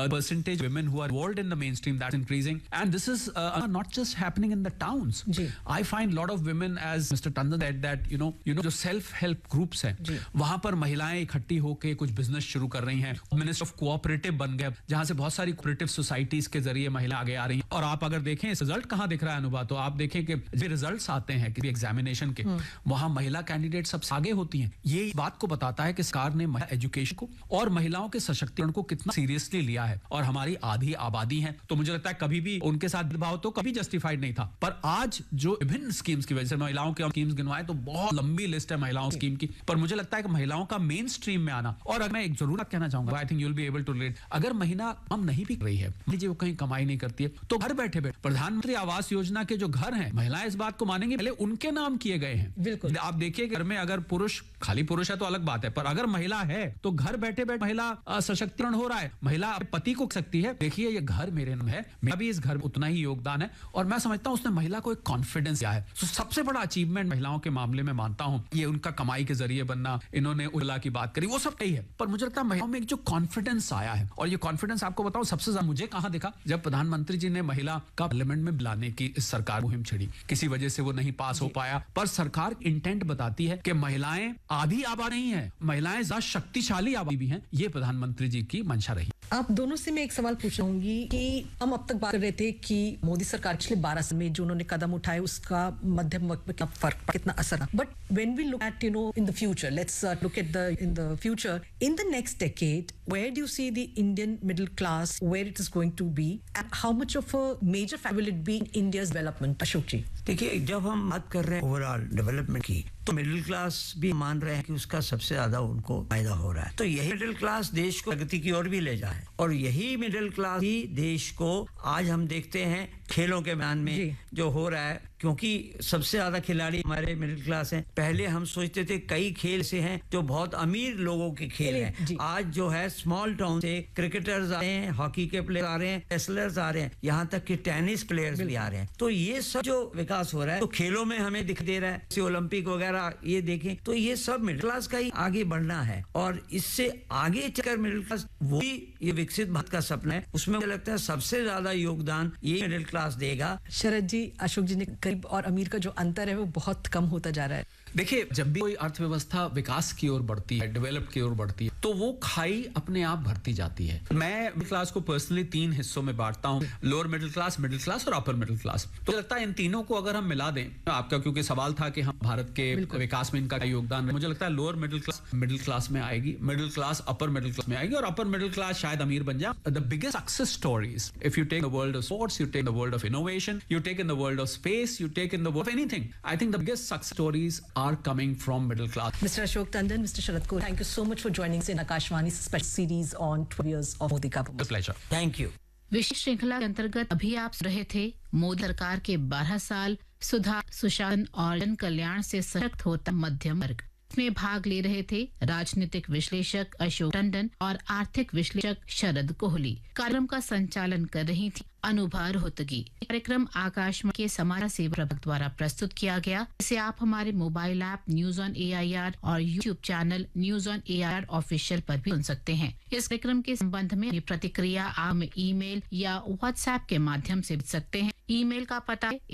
percentage of women who are involved in the mainstream that's increasing, and this is not just happening in the towns. I find lot of women, as Mr. Tandon said, that you know जो self help groups हैं वहां पर महिलाएं इकट्ठी होकर कुछ business शुरू कर रही हैं. मिनिस्टर ऑफ कोऑपरेटिव बन गए जहां से बहुत सारी कोऑपरेटिव सोसाइटीज के जरिए महिला आगे आ रही हैं. और आप अगर देखें इस रिजल्ट कहां दिख रहा है अनुभव, तो आप देखें कि जो रिजल्ट्स आते हैं किसी एग्जामिनेशन के वहां महिला कैंडिडेट सबसे आगे होती हैं. ये इस बात को बताता है कि सरकार ने महिला एजुकेशन को और महिलाओं के सशक्तिकरण को कितना सीरियसली लिया है. और हमारी आधी आबादी है, तो मुझे लगता है कभी भी उनके साथ भेदभाव तो कभी जस्टिफाइड नहीं था. पर आज जो विभिन्न स्कीम्स की वजह से महिलाओं के स्कीम्स गिनवाए तो बहुत लंबी लिस्ट है महिलाओं स्कीम की. पर मुझे लगता है कि महिलाओं का मेन स्ट्रीम में आना, और अगर मैं एक जरूर बात कहना चाहूंगा, I think you will be able to relate, अगर महिला काम नहीं भी कर रही है, लीजिए वो कहीं कमाई नहीं करती है, तो घर बैठे बैठे प्रधानमंत्री आवास योजना के जो घर हैं, महिलाएं इस बात को मानेंगे पहले उनके नाम किए गए हैं. बिल्कुल आप देखिए घर में अगर पुरुष, खाली पुरुष है तो अलग बात है, पर अगर महिला है तो घर बैठे बैठे महिला सशक्तिकरण हो रहा है. महिला पति को सकती है, देखिए ये घर मेरे नाम है, मेरा भी इस घर में उतना ही योगदान है. और मैं समझता हूं उसने महिला को एक कॉन्फिडेंस दिया है. तो सबसे बड़ा अचीवमेंट महिलाओं के मामले में मानता हूं ये उनका कमाई के जरिए बनना. इन्होंने उज्ज्वला की बात करी, वो सब सही है, पर मुझे लगता है महिलाओं में एक जो कॉन्फिडेंस आया है, और ये कॉन्फिडेंस आपको बताऊं सबसे ज्यादा मुझे कहां दिखा, जब प्रधानमंत्री जी ने महिला का पार्लियामेंट में बुलाने की इस सरकार मुहिम छिड़ी. किसी वजह से वो नहीं पास हो पाया, पर सरकार इंटेंट बताती है कि महिलाएं आधी आबादी नहीं है, महिलाएं ज्यादा शक्तिशाली आबादी भी हैं. ये प्रधानमंत्री जी की मंशा रही. आप दोनों से मैं एक सवाल पूछ चाहूंगी कि हम अब तक बात कर रहे थे कि मोदी सरकार पिछले 12 साल में जो उन्होंने कदम उठाए उसका मध्यम वक्त में कितना फर्क, कितना असर है. But when we look at in the future, let's look at in the future, in the next decade, where do you see the Indian middle class, where it is going to be, and how much of a major factor will it be in India's development? Ashok जी, देखिए जब हम बात कर रहे हैं overall development की, तो middle class भी मान रहे हैं कि उसका सबसे ज्यादा उनको फायदा हो रहा है. तो यही मिडिल क्लास देश को प्रगति की ओर भी ले जाए, और यही मिडिल क्लास ही देश को आज हम देखते हैं खेलों के मैदान में जो हो रहा है, क्योंकि सबसे ज्यादा खिलाड़ी हमारे मिडिल क्लास हैं. पहले हम सोचते थे कई खेल से हैं जो बहुत अमीर लोगों के खेल हैं. आज जो है स्मॉल टाउन से क्रिकेटर्स आ रहे हैं, हॉकी के प्लेयर आ रहे हैं, रेसलर्स आ रहे हैं, यहाँ तक कि टेनिस प्लेयर्स भी आ रहे हैं. तो ये सब जो विकास हो रहा है तो खेलों में हमें दिख दे रहा है, जैसे ओलंपिक वगैरह ये देखें, तो ये सब मिडिल क्लास का ही आगे बढ़ना है. और इससे आगे चलकर मिडिल क्लास वही ये विकसित भारत का सपना है, उसमें मुझे लगता है सबसे ज्यादा योगदान ये मिडिल क्लास देगा. शरद जी, अशोक जी ने गरीब और अमीर का जो अंतर है वो बहुत कम होता जा रहा है. देखिए जब भी कोई अर्थव्यवस्था विकास की ओर बढ़ती है, डेवलप की ओर बढ़ती है, तो वो खाई अपने आप भरती जाती है. मैं मिडिल क्लास को पर्सनली 3 हिस्सों में बांटता हूं, लोअर मिडिल क्लास और अपर मिडिल क्लास. तो लगता है इन तीनों को अगर हम मिला दें, आपका क्योंकि सवाल था कि हम भारत के विकास में इनका योगदान, मुझे लगता है लोअर मिडिल क्लास में आएगी, middle class upper middle class में आएगी, और अपर मिडिल क्लास शायद अमीर बन जाए. The biggest success stories, if you take the world of sports, you take the world of innovation, you take in the world of space, you take in the world of anything, I think the biggest success stories are coming from middle class. Mr. Ashok Tandon, Mr. Sharad Kohli, thank you so much for joining us in Akashvani's special series on 12 years of Modi government. It's a pleasure. Thank you. विशेष श्रृंखला के अंतर्गत अभी आप सुन रहे थे मोदी सरकार के 12 साल सुधार, सुशासन और जन कल्याण से सशक्त होता मध्यम वर्ग. इसमें भाग ले रहे थे राजनीतिक विश्लेषक अशोक टंडन और आर्थिक विश्लेषक शरद कोहली. कार्यक्रम का संचालन कर रही थी अनुभा रोहतगी. कार्यक्रम आकाशवाणी के समाचार सेवा प्रभाग द्वारा प्रस्तुत किया गया. इसे आप हमारे mobile app news on AIR और YouTube channel news on AIR official पर भी सुन सकते हैं. इस कार्यक्रम के संबंध में अपनी प्रतिक्रिया आप ईमेल या व्हाट्सएप के माध्यम से भेज सकते हैं. ईमेल का पता है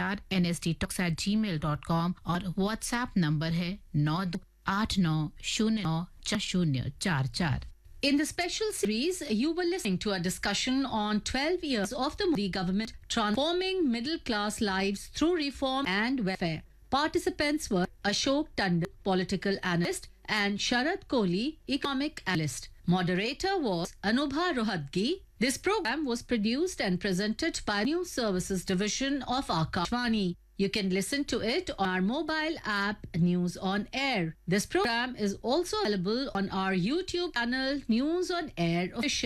airnsttalks@gmail.com और व्हाट्सएप नंबर है 9289094044. In the special series, you were listening to a discussion on 12 years of the Modi government transforming middle-class lives through reform and welfare. Participants were Ashok Tandon, political analyst, and Sharad Kohli, economic analyst. Moderator was Anubha Rohatgi. This program was produced and presented by News Services Division of Akashvani. You can listen to it on our mobile app News on Air. This program is also available on our YouTube channel News on Air Official.